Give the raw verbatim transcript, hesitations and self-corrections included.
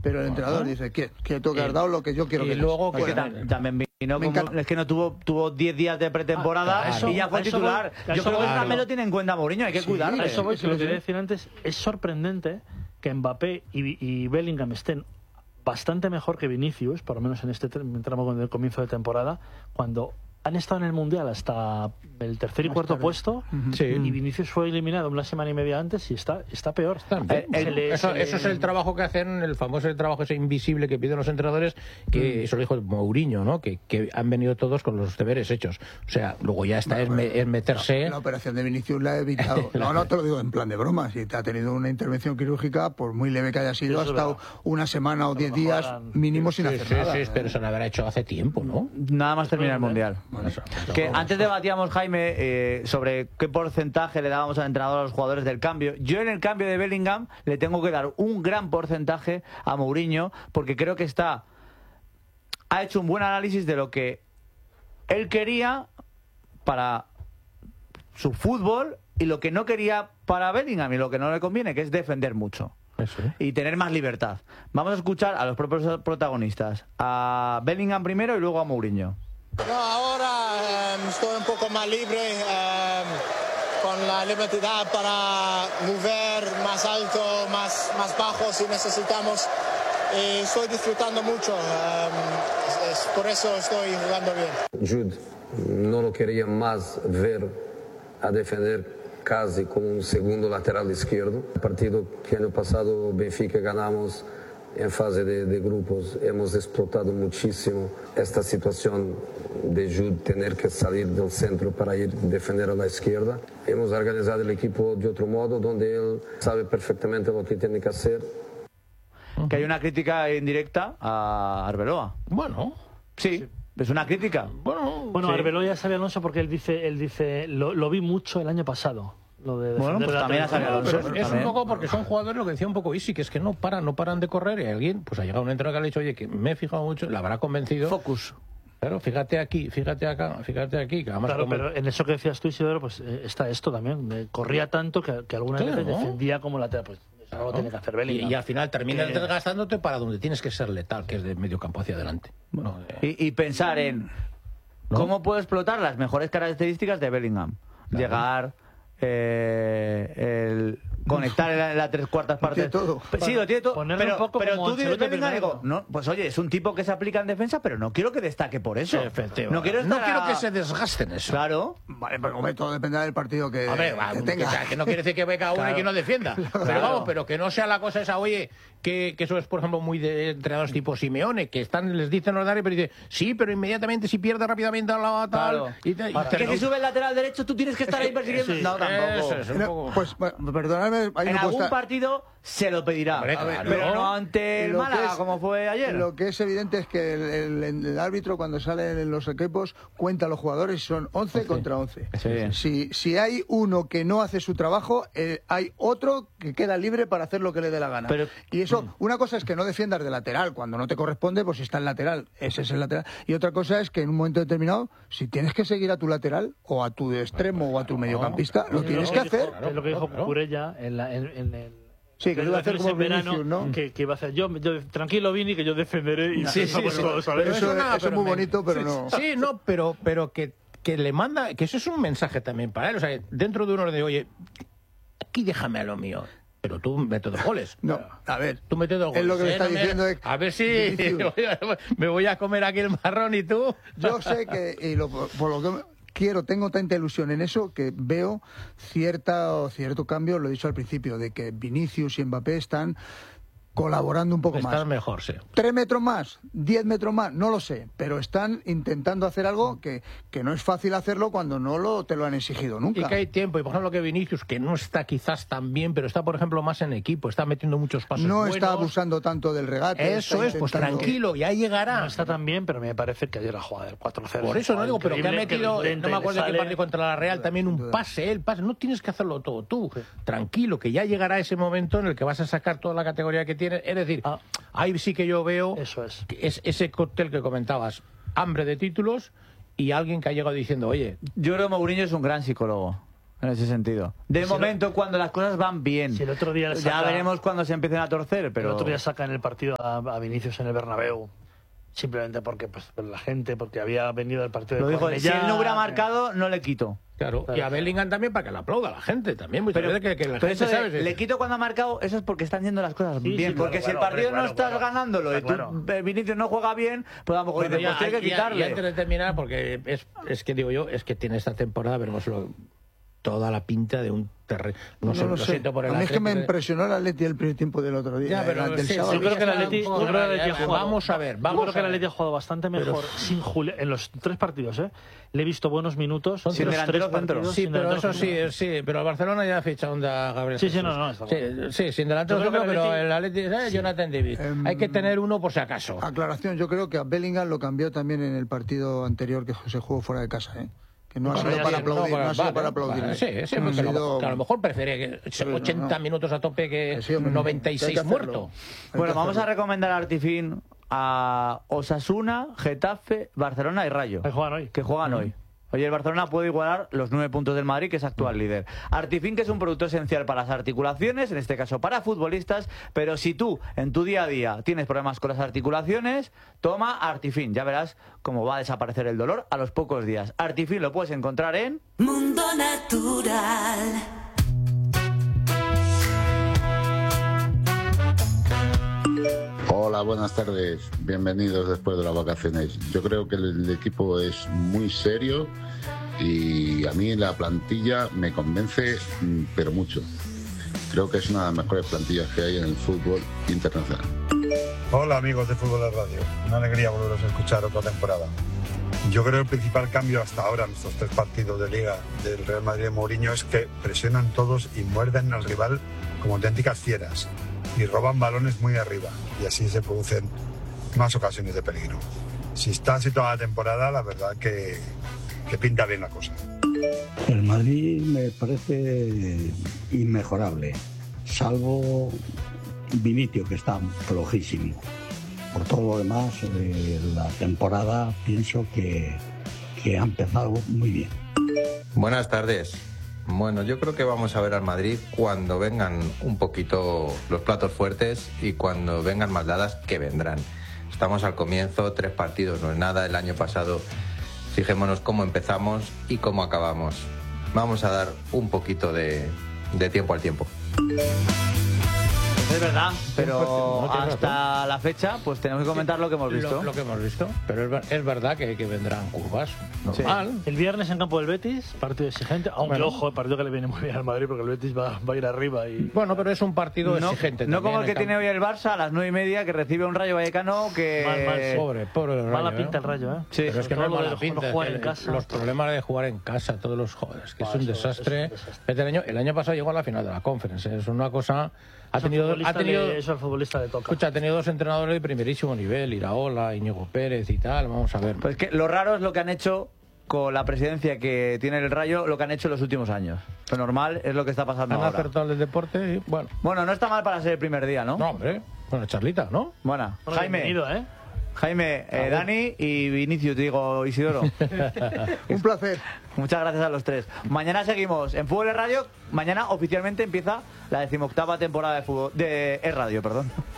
pero el entrenador Ajá. dice que, que tú que has dado lo que yo quiero y que luego des. que Tam- también vino Me como, encanta. es que no tuvo tuvo diez días de pretemporada Ah, claro. y ya fue A eso titular. voy- a Yo eso creo que voy. eso también lo tiene en cuenta Mourinho, hay que Sí, cuidarle. A eso voy, que lo que sí. quería decir antes, es sorprendente que Mbappé y, y Bellingham estén bastante mejor que Vinicius, por lo menos en este tre- tramo del comienzo de temporada, cuando han estado en el Mundial hasta el tercer y Más cuarto tarde. puesto, Sí. y Vinicius fue eliminado una semana y media antes y está, está peor. También. Eh, Se le- eso, se le- eso es el trabajo que hacen, el famoso trabajo ese invisible que piden los entrenadores, que eso lo dijo Mourinho, ¿no? Que, que han venido todos con los deberes hechos. O sea, luego ya está es, me- es meterse. La operación de Vinicius la ha evitado. No, no te lo digo en plan de broma. Si te ha tenido una intervención quirúrgica, por muy leve que haya sido, ha Eso es estado verdad. una semana o diez mejor días harán- mínimo sin Sí, hacer sí, nada. sí, pero se lo habrá hecho hace tiempo, ¿no? Nada más terminar el Mundial. Bueno, eso, eso, Que eso. antes debatíamos, Jaime, eh, sobre qué porcentaje le dábamos al entrenador a los jugadores del cambio. Yo en el cambio de Bellingham le tengo que dar un gran porcentaje a Mourinho, porque creo que está ha hecho un buen análisis de lo que él quería para su fútbol y lo que no quería para Bellingham y lo que no le conviene, que es defender mucho Eso, ¿eh? y tener más libertad. Vamos a escuchar a los propios protagonistas, a Bellingham primero y luego a Mourinho. No, ahora eh, estoy un poco más libre, eh, con la libertad para mover más alto, más, más bajo si necesitamos. Y estoy disfrutando mucho, eh, es, es por eso estoy jugando bien. Jude no lo quería más ver a defender casi como un segundo lateral izquierdo. El partido que año pasado Benfica ganamos en fase de, de grupos, hemos explotado muchísimo esta situación de Jude tener que salir del centro para ir a defender a la izquierda. Hemos organizado el equipo de otro modo, donde él sabe perfectamente lo que tiene que hacer. Que hay una crítica indirecta a Arbeloa. Bueno, Sí, es una crítica. bueno, Bueno, Sí. Arbeloa ya sabe Alonso porque él dice, él dice lo, lo vi mucho el año pasado. Lo de Bueno, defender pues la también ha televisión. salido pero Alonso. es un también. poco porque son jugadores, lo que decía un poco Isi, que es que no paran, no paran de correr, y alguien, pues ha llegado un entrenador que le ha dicho, oye, que me he fijado mucho, la habrá convencido. Focus. Pero fíjate aquí, fíjate acá, fíjate aquí, que además Claro, como- pero en eso que decías tú, Isidoro, pues eh, está esto también. Eh, corría tanto que, que algunas Claro. veces defendía como lateral. Pues eso no lo tiene que hacer y, Bellingham. y al final terminas Que- desgastándote para donde tienes que ser letal, que es de medio campo hacia adelante. No, eh, Y, y pensar en ¿No? cómo puedo explotar las mejores características de Bellingham. Claro. Llegar, eh, el conectar en la, en la tres cuartas partes. tiene todo. Sí, lo tiene todo. Ponerlo Pero, un poco pero como tú dices Ancelotti Bellingham y digo, primero. no, pues oye, es un tipo que se aplica en defensa, pero no quiero que destaque por eso. efectivamente. No quiero, no estar quiero a- que se desgasten eso. Claro. Vale, pero hombre, todo dependerá del partido que, A ver, va, que que, tenga. sea, que no quiere decir que venga uno y que no defienda. Pero vamos, pero que no sea la cosa esa, oye, que, que eso es, por ejemplo, muy de entrenadores tipo Simeone, que están, les dicen los pero dice, sí, pero inmediatamente si pierde rápidamente a la tal. Claro. Y te- y Ahora, te- que si sube el lateral derecho, tú tienes que estar ahí persiguiendo. Sí. No, tampoco. Eso es, un No, poco- pues bueno, perdonadme, ahí En no puedo algún estar- partido se lo pedirá. Hombre, A ver, claro. pero no ante el Lo que Málaga, es- como fue ayer. Lo que es evidente es que el, el- el árbitro, cuando sale en los equipos, cuenta a los jugadores y son once contra once. Sí. Si, si hay uno que no hace su trabajo, eh, hay otro que queda libre para hacer lo que le dé la gana. Pero- y eso, una cosa es que no defiendas de lateral. Cuando no te corresponde, pues está el lateral. Ese es el lateral. Y otra cosa es que en un momento determinado, si tienes que seguir a tu lateral, o a tu extremo, o a tu mediocampista, lo Es tienes lo que dijo- hacer. Es lo que dijo Claro. Cucurella en, la, en, en el... Sí, que lo iba a hacer ese como verano, Vinicius, ¿no? que, que iba a hacer yo, yo tranquilo Vini, que yo defenderé y Sí, sí, sí, pues sí. todo, ¿sabes? Pero eso, nada, eso es pero muy me- bonito, pero sí, no. Sí, no, pero, pero que, que le manda, que eso es un mensaje también para él. O sea, dentro de uno de, oye, aquí déjame a lo mío. Pero tú metes dos goles. No, a ver. Tú metes dos goles. Es lo que le ¿eh? está No me- diciendo es- A ver si Vinicius. me voy a comer aquí el marrón y tú. Yo sé que, y lo- por lo que quiero, tengo tanta ilusión en eso que veo cierta o cierto cambio, lo he dicho al principio, de que Vinicius y Mbappé están colaborando un poco Estás más. mejor, sí. Tres metros más, diez metros más, no lo sé, pero están intentando hacer algo que, que no es fácil hacerlo cuando no lo te lo han exigido Y nunca. que hay tiempo, y por ejemplo que Vinicius, que no está quizás tan bien, pero está por ejemplo más en equipo, está metiendo muchos pasos No buenos. está abusando tanto del regate. Eso está es, pues intentando- tranquilo, ya llegará. No está tan bien, pero me parece que ayer la jugada del cuatro cero. Por eso no digo, pero que ha Increíble, metido, lenta no me y le acuerdo de qué sale. partido contra la Real, también un pase, el pase, no tienes que hacerlo todo tú. Tranquilo, que ya llegará ese momento en el que vas a sacar toda la categoría que tienes. Es decir, Ah. ahí sí que yo veo Eso es. que es ese cóctel que comentabas, hambre de títulos y alguien que ha llegado diciendo, oye, Yo creo que Mourinho es un gran psicólogo. en ese sentido. De Si momento, cuando las cosas van bien. Si el otro día le Ya saca- veremos cuando se empiecen a torcer, pero... El otro día sacan el partido a, a Vinicius en el Bernabéu. Simplemente porque pues, la gente, porque había venido el partido de Lo dijo, Cornellá, si él no hubiera que- marcado, no le quito. Claro, Claro. y a Bellingham también para que le aplauda a la gente también. Muchas Pero, veces que, que la pero gente eso de, sabe. le quito cuando ha marcado, eso es porque están yendo las cosas Sí, bien. sí, porque claro, si el claro, partido claro, no estás claro. ganándolo y Está claro. tú, eh, Vinicius no juega bien, pues a lo mejor Bueno, dices, pues ya, tiene que y- y- quitarle. Y antes de terminar, porque es, es que digo yo, es que tiene esta temporada, veremos lo- toda la pinta de un terreno. No, No sé, lo lo sé. siento por el A mí es que me Atlético de- impresionó el Atleti el primer tiempo del otro día. Ya, pero el del sí, sábado. Yo creo que el Atleti, Un yo creo que el Atleti ha poco- jugado, vamos a ver, yo vamos creo que a el ver. Atleti ha jugado bastante mejor sin Juli- en los tres partidos, ¿eh? Le he visto buenos minutos. Sin en los delantero tres centro. partidos, Sí, sin pero delantero eso sí, centro. sí, pero el Barcelona ya ha fichado a Gabriel Sí, sí, Jesús. no, no, está sí, bueno. sí, sin delantero Yo creo centro, que el pero Atleti- el Atleti, ¿sabes? Jonathan David. Em, Hay que tener uno por si acaso. Aclaración, yo creo que a Bellingham lo cambió también en el partido anterior que se jugó fuera de casa, ¿eh? Que no ha Bueno, sido ya para sí, aplaudir, no, vale, ha sido vale, para aplaudir. vale, sí, sí, Ha porque a lo- sido- que a lo mejor prefiere que Sí, ochenta no. minutos a tope que Sí, hombre, noventa y hay seis que hacerlo. muerto. Hay Bueno, que vamos a hacerlo. recomendar a Artifin a Osasuna, Getafe, Barcelona y Rayo. Ahí juegan hoy. Que juegan hoy. Oye, el Barcelona puede igualar los nueve puntos del Madrid, que es actual líder. Artifin, que es un producto esencial para las articulaciones, en este caso para futbolistas, pero si tú en tu día a día tienes problemas con las articulaciones, toma Artifin. Ya verás cómo va a desaparecer el dolor a los pocos días. Artifin lo puedes encontrar en... Mundo Natural. Hola, buenas tardes. Bienvenidos después de las vacaciones. Yo creo que el, el equipo es muy serio y a mí la plantilla me convence, mm, pero mucho. Creo que es una de las mejores plantillas que hay en el fútbol internacional. Hola amigos de Fútbol de Radio, una alegría volveros a escuchar otra temporada. Yo creo que el principal cambio hasta ahora en estos tres partidos de Liga del Real Madrid de Mourinho es que presionan todos y muerden al rival como auténticas fieras y roban balones muy arriba y así se producen más ocasiones de peligro. Si está así toda la temporada, la verdad que, que pinta bien la cosa. El Madrid me parece inmejorable, salvo Vinicius, que está flojísimo. Por todo lo demás, eh, la temporada pienso que, que ha empezado muy bien. Buenas tardes. Bueno, yo creo que vamos a ver al Madrid cuando vengan un poquito los platos fuertes y cuando vengan más dadas, que vendrán. Estamos al comienzo, tres partidos no es nada. El año pasado, fijémonos cómo empezamos y cómo acabamos. Vamos a dar un poquito de, de tiempo al tiempo. Es verdad, pero No, tienes hasta la fecha pues tenemos que comentar lo que hemos visto. Lo, lo que hemos visto. Pero es, ver- es verdad que, que vendrán curvas. Normal. El viernes en campo del Betis, partido exigente. Aunque, Bueno. ojo, el partido que le viene muy bien al Madrid porque el Betis va, va a ir arriba. y Bueno, pero es un partido No, exigente. no también, como el que en tiene campo. hoy el Barça a las nueve y media, que recibe un Rayo Vallecano que... Mal, mal, sí. Pobre, pobre el Mala Rayo, pinta ¿eh? el Rayo, ¿eh? Sí. Pero es que no Sobre es todo lo mala de pinta. no jugar es en que casa. Los problemas de jugar en casa, todos los jóvenes, que es Ah, un eso- desastre. eso es un desastre. Este año, el año pasado llegó a la final de la Conference. ¿eh? Es una cosa. Ha Eso al tenido, futbolista ha tenido, le- eso al futbolista le toca. escucha, ha tenido dos entrenadores de primerísimo nivel, Iraola, Íñigo Pérez y tal. Vamos a ver. Pues que lo raro es lo que han hecho con la presidencia que tiene el Rayo, lo que han hecho en los últimos años. Lo normal es lo que está pasando Han ahora. acertado el deporte y bueno. Bueno, no está mal para ser el primer día, ¿no? No, hombre. Bueno, charlita, ¿no? Buena. Bueno, Jaime, bienvenido, ¿eh? Jaime, eh, Dani y Vinicius, te digo, Isidoro. Un placer. Muchas gracias a los tres. Mañana seguimos en Fútbol Es Radio. Mañana oficialmente empieza la decimoctava temporada de fútbol de Es Radio, perdón.